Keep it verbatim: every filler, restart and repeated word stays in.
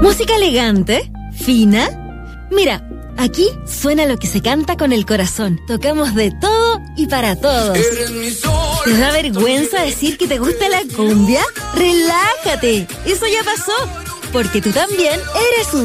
¿Música elegante? ¿Fina? Mira, aquí suena lo que se canta con el corazón. Tocamos de todo y para todos. ¿Te da vergüenza decir que te gusta la cumbia? ¡Relájate! Eso ya pasó, porque tú también eres un